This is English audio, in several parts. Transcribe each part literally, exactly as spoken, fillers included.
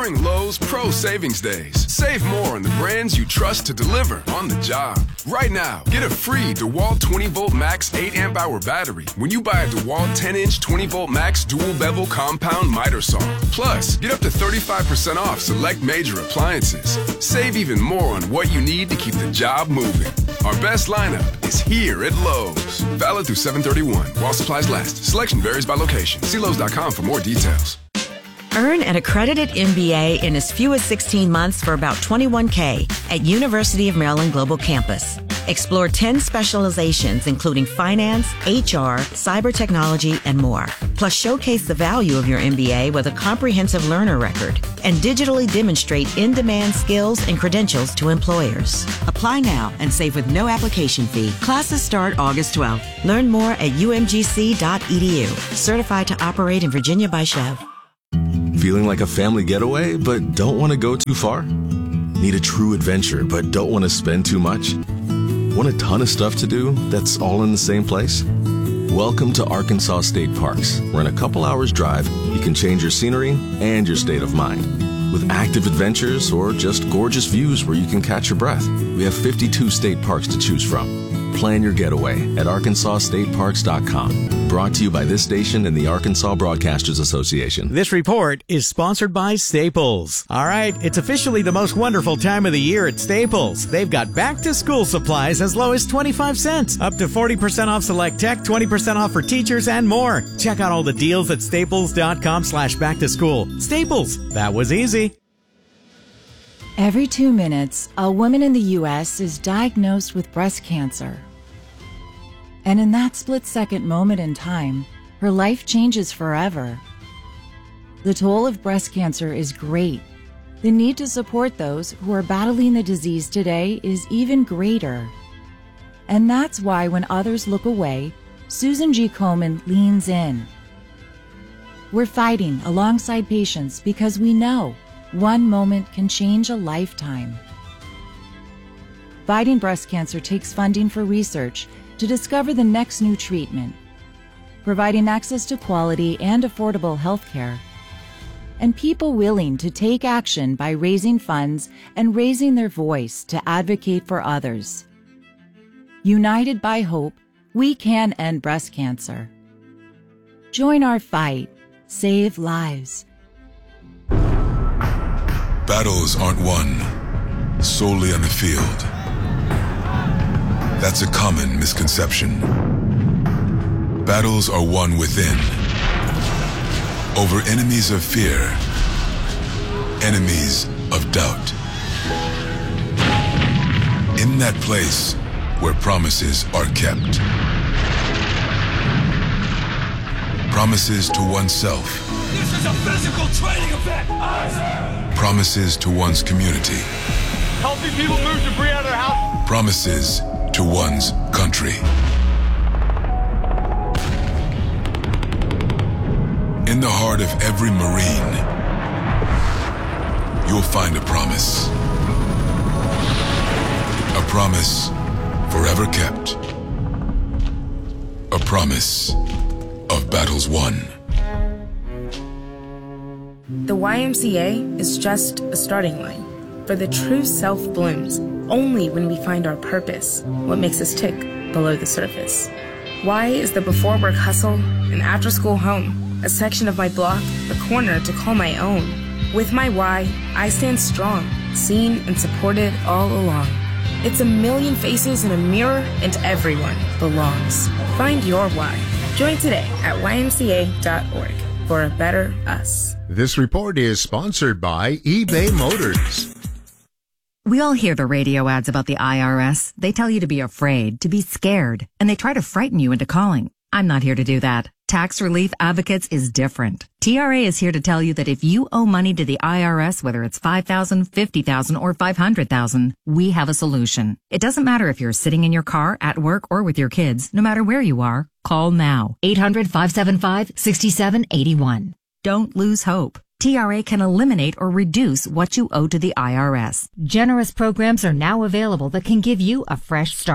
during Lowe's Pro Savings Days. Save more on the brands you trust to deliver on the job. Right now, get a free DeWalt twenty volt max eight amp hour battery when you buy a DeWalt ten inch twenty volt max dual bevel compound miter saw. Plus, get up to thirty-five percent off select major appliances. Save even more on what you need to keep the job moving. Our best lineup is here at Lowe's. Valid through seven thirty-one while supplies last. Selection varies by location. See Lowe's dot com for more details. Earn an accredited M B A in as few as sixteen months for about twenty-one thousand dollars at University of Maryland Global Campus. Explore ten specializations including finance, H R, cyber technology, and more. Plus showcase the value of your M B A with a comprehensive learner record and digitally demonstrate in-demand skills and credentials to employers. Apply now and save with no application fee. Classes start August twelfth. Learn more at U M G C dot E D U. Certified to operate in Virginia by Chev. Feeling like a family getaway, but don't want to go too far? Need a true adventure, but don't want to spend too much? Want a ton of stuff to do that's all in the same place? Welcome to Arkansas State Parks, where in a couple hours drive, you can change your scenery and your state of mind. With active adventures or just gorgeous views where you can catch your breath, we have fifty-two state parks to choose from. Plan your getaway at arkansas state parks dot com. Brought to you by this station and the Arkansas Broadcasters Association. This report is sponsored by Staples. All right, it's officially the most wonderful time of the year at Staples. They've got back-to-school supplies as low as twenty-five cents, up to forty percent off select tech, twenty percent off for teachers, and more. Check out all the deals at staples dot com slash back to school. Staples, that was easy. Every two minutes, a woman in the U S is diagnosed with breast cancer. And in that split-second moment in time, her life changes forever. The toll of breast cancer is great. The need to support those who are battling the disease today is even greater. And that's why when others look away, Susan G. Komen leans in. We're fighting alongside patients because we know one moment can change a lifetime. Fighting breast cancer takes funding for research to discover the next new treatment, providing access to quality and affordable health care, and people willing to take action by raising funds and raising their voice to advocate for others. United by hope, we can end breast cancer. Join our fight. Save lives. Battles aren't won solely on the field. That's a common misconception. Battles are won within, over enemies of fear, enemies of doubt. In that place where promises are kept. Promises to oneself. This is a physical training event! Promises to one's community. Helping people move debris out of their house. Promises to one's country. In the heart of every Marine, you'll find a promise. A promise forever kept. A promise of battles won. The Y M C A is just a starting line, for the true self blooms only when we find our purpose, what makes us tick below the surface. Y is the before work hustle, an after school home, a section of my block, a corner to call my own. With my Y, I stand strong, seen and supported all along. It's a million faces in a mirror and everyone belongs. Find your Y. Join today at Y M C A dot org for a better us. This report is sponsored by eBay Motors. We all hear the radio ads about the I R S. They tell you to be afraid, to be scared, and they try to frighten you into calling. I'm not here to do that. Tax Relief Advocates is different. T R A is here to tell you that if you owe money to the I R S, whether it's five thousand dollars, fifty thousand dollars, or five hundred thousand dollars, we have a solution. It doesn't matter if you're sitting in your car, at work, or with your kids. No matter where you are, call now. eight hundred, five seven five, six seven eight one. Don't lose hope. T R A can eliminate or reduce what you owe to the I R S. Generous programs are now available that can give you a fresh start.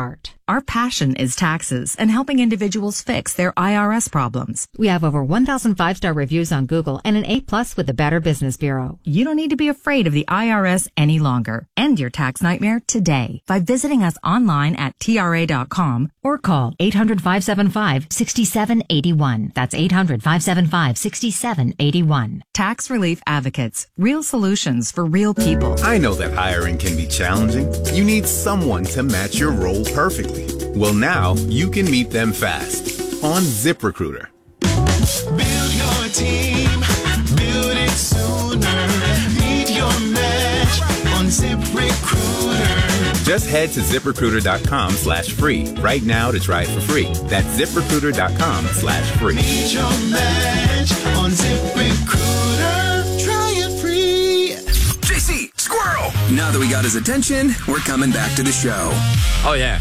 Our passion is taxes and helping individuals fix their I R S problems. We have over one thousand five-star reviews on Google and an A plus with the Better Business Bureau. You don't need to be afraid of the I R S any longer. End your tax nightmare today by visiting us online at T R A dot com or call eight hundred, five seven five, six seven eight one. That's eight hundred, five seven five, six seven eight one. Tax Relief Advocates. Real solutions for real people. I know that hiring can be challenging. You need someone to match your role perfectly. Well, now you can meet them fast on ZipRecruiter. Build your team, build it sooner. Meet your match on ZipRecruiter. Just head to ZipRecruiter.com slash free right now to try it for free. That's ZipRecruiter.com slash free. Meet your match on ZipRecruiter. Try it free. J C, squirrel! Now that we got his attention, we're coming back to the show. Oh, yeah.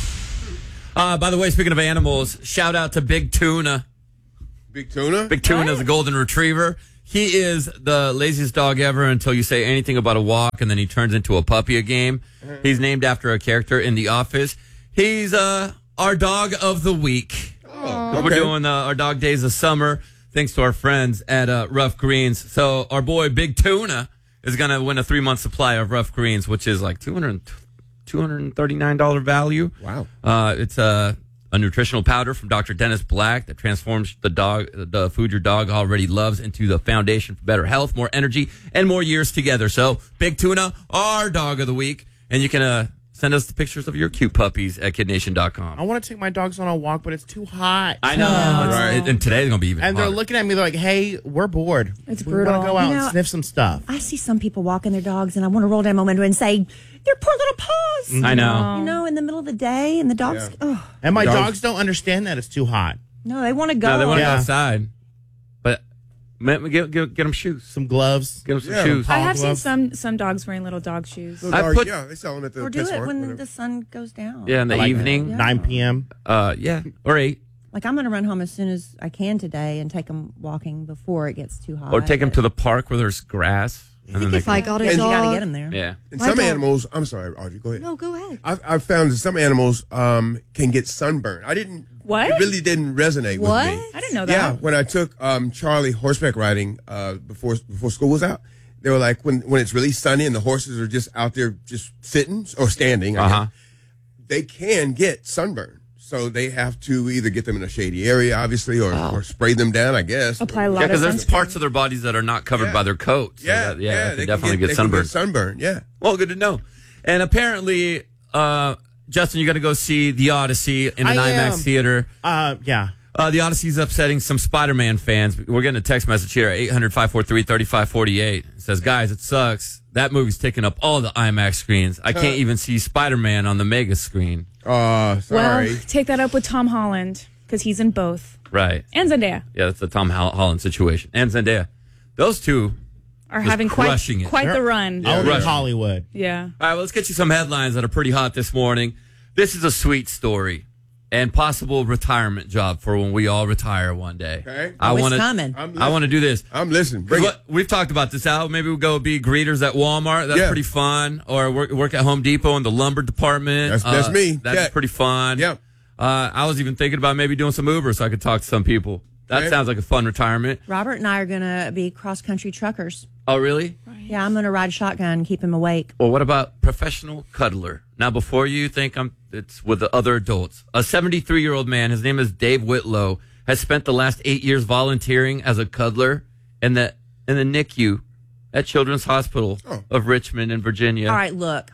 Uh, by the way, speaking of animals, shout out to Big Tuna. Big Tuna? Big Tuna is a golden retriever. He is the laziest dog ever until you say anything about a walk, and then he turns into a puppy a game. Uh-huh. He's named after a character in The Office. He's uh, our dog of the week. Oh, We're okay. doing uh, our dog days of summer, thanks to our friends at uh, Rough Greens. So our boy Big Tuna is going to win a three-month supply of Rough Greens, which is like two hundred, two hundred thirty-nine dollars value. Wow. Uh, it's a... A nutritional powder from Doctor Dennis Black that transforms the dog, the food your dog already loves into the foundation for better health, more energy, and more years together. So, Big Tuna, our dog of the week. And you can uh, send us the pictures of your cute puppies at kid nation dot com. I want to take my dogs on a walk, but it's too hot. I know. Right. And today's going to be even And hotter. they're looking at me, they're like, hey, we're bored. It's we brutal. want to go out You know, and sniff some stuff. I see some people walking their dogs, and I want to roll down my window and say, their poor little paws. I know. You know, in the middle of the day, and the dogs, Yeah. oh. And my Dogs- dogs don't understand that it's too hot. No, they want to go. No, they want to Yeah. go outside. But man, get, get, get them shoes. Some gloves. Get them some Yeah. shoes. I have seen gloves. some some dogs wearing little dog shoes. Little I dog- put- yeah, they sell them at the Or do Pet it Smart, when whatever. the sun goes down. Yeah, in the Like evening. Yeah. nine p.m. Uh, yeah, or eight. Like, I'm going to run home as soon as I can today and take them walking before it gets too hot. Or take them to the park where there's grass. And then they If I can, got a And- dog. You got to dog- get them there. yeah. And My some dog- animals, I'm sorry, Audrey, go ahead. No, go ahead. I've, I've found that some animals um, can get sunburn. I didn't, What? It really didn't resonate What? with me. I didn't know that. Yeah, when I took um, Charlie horseback riding uh, before before school was out, they were like, when, when it's really sunny and the horses are just out there just sitting or standing, I Uh-huh. guess, they can get sunburn. So they have to either get them in a shady area, obviously, or, or spray them down, I guess. Apply a lot Yeah, of because there's sunscreen. parts of their bodies that are not covered Yeah. by their coat. So Yeah, that- yeah, yeah, they, they can definitely can get, they sunburned. Can get sunburn, yeah. Well, good to know. And apparently, uh, Justin, you got to go see The Odyssey in an I IMAX am. theater. Uh, yeah. Uh, the Odyssey's upsetting some Spider-Man fans. We're getting a text message here, eight hundred, five four three, three five four eight. It says, guys, it sucks. That movie's taking up all the IMAX screens. I can't even see Spider-Man on the mega screen. Uh, sorry. Well, take that up with Tom Holland because he's in both. Right. And Zendaya Yeah, that's the Tom Hol- Holland situation. And Zendaya. Those two are just having quite, crushing it. quite the run. Out in Russian. Hollywood. Yeah. All right, well, let's get you some headlines that are pretty hot this morning. This is a sweet story and possible retirement job for when we all retire one day. Okay. I Oh, it's want coming. I'm to. I want to do this. I'm listening. Bring it. What, we've talked about this out. Maybe we'll go be greeters at Walmart. That's Yeah. pretty fun. Or work, work at Home Depot in the lumber department. That's- that's Uh, me. That's Check. pretty fun. Yep. Uh, I was even thinking about maybe doing some Uber so I could talk to some people. That Okay. sounds like a fun retirement. Robert and I are going to be cross-country truckers. Oh, really? Yeah, I'm going to ride shotgun and keep him awake. Well, what about professional cuddler? Now, before you think I'm, it's with the other adults. A seventy-three-year-old man, his name is Dave Whitlow, has spent the last eight years volunteering as a cuddler in the in the N I C U at Children's Hospital Oh. of Richmond in Virginia. All right, look.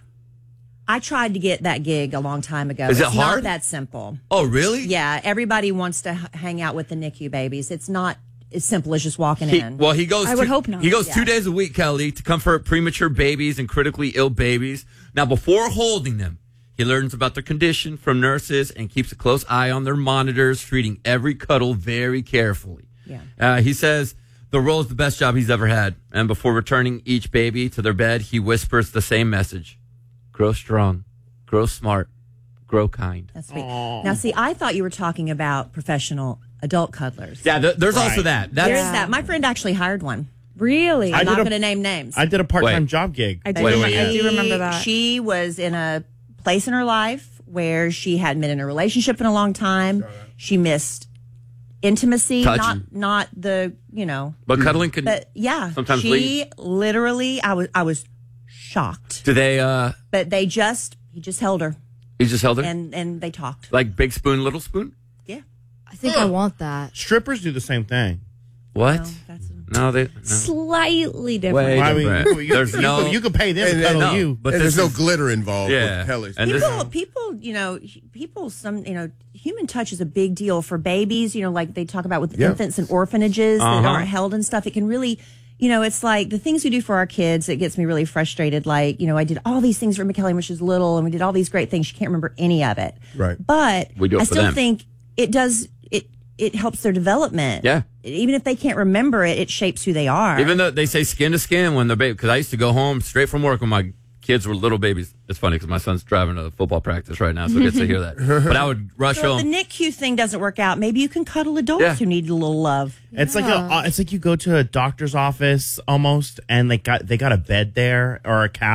I tried to get that gig a long time ago. Is it it's hard? not that simple. Oh, really? Yeah, everybody wants to h- hang out with the N I C U babies. It's not as simple as just walking He, in. well, he goes. I two, would hope not. He goes Yeah. two days a week, Kelly, to comfort premature babies and critically ill babies. Now, before holding them, he learns about their condition from nurses and keeps a close eye on their monitors, treating every cuddle very carefully. Yeah. Uh, he says the role is the best job he's ever had. And before returning each baby to their bed, he whispers the same message: grow strong, grow smart, grow kind. That's sweet. Now, see, I thought you were talking about professional adult cuddlers. Yeah, th- there's also Right. that. That's, There's that. My friend actually hired one. Really? I'm I not did a- going to name names. I did a part-time Wait. job gig. I do, Wait, rem- wait, I do She- remember that. She was in a place in her life where she hadn't been in a relationship in a long time. She missed intimacy, Touch. not not the you know. But cuddling can. But yeah, sometimes she lead. literally, I was I was shocked. Do they? uh But they just he just held her You just held her, and and they talked. like big spoon, little spoon. Yeah, I think I want that. Strippers do the same thing. What? No, they. No. Slightly different. Way I mean, different. you- There's you no. could- you could pay them to And- cuddle and- you. but and this there's no is- glitter involved Yeah. with Kelly's. And this- people, people, you know, people. Some, you know, human touch is a big deal for babies. You know, like they talk about with Yeah. infants in orphanages Uh-huh. that aren't held and stuff. It can really, you know, it's like the things we do for our kids. It gets me really frustrated. Like, you know, I did all these things for McKelly when she was little, and we did all these great things. She can't remember any of it. Right. But We do it I for still them. think it does. It it helps their development. Yeah. Even if they can't remember it, it shapes who they are. Even though they say skin to skin when they're baby, because I used to go home straight from work when my kids were little babies. It's funny because my son's driving to football practice right now, so he gets to hear that. But I would rush Well, home. the N I C U thing doesn't work out. Maybe you can cuddle adults Yeah. who need a little love. It's like a, it's like you go to a doctor's office almost, and they got they got a bed there or a couch.